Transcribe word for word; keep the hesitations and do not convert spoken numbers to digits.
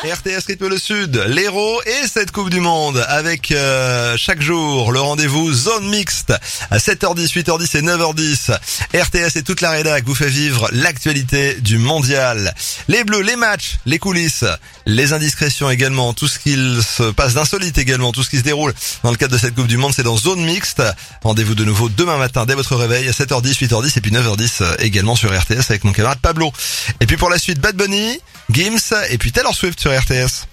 R T S rythme le sud, l'Hérault et cette Coupe du Monde avec euh, chaque jour le rendez-vous zone mixte à sept heures dix, huit heures dix et neuf heures dix. R T S et toute la rédac vous fait vivre l'actualité du mondial. Les bleus, les matchs, les coulisses, les indiscrétions également, tout ce qu'il se passe d'insolite également, tout ce qui se déroule dans le cadre de cette Coupe du Monde, c'est dans zone mixte. Rendez-vous de nouveau demain matin dès votre réveil à sept heures dix, huit heures dix et puis neuf heures dix également sur R T S avec mon camarade Pablo. Et puis pour la suite, Bad Bunny, Gims et puis Taylor Swift sur R T S.